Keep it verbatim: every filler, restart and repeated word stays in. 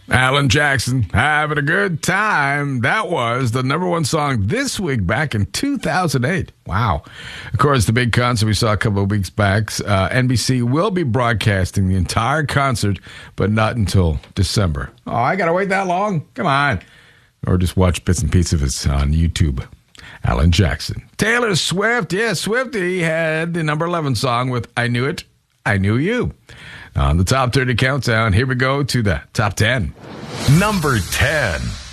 Alan Jackson, having a good time. That was the number one song this week back in two thousand eight. Wow. Of course, the big concert we saw a couple of weeks back, uh, N B C will be broadcasting the entire concert, but not until December. Oh, I got to wait that long? Come on. Or just watch bits and pieces of it on YouTube. Alan Jackson. Taylor Swift. Yeah, Swiftie had the number eleven song with I Knew It, I Knew You. On the top thirty countdown, here we go to the top ten. Number ten.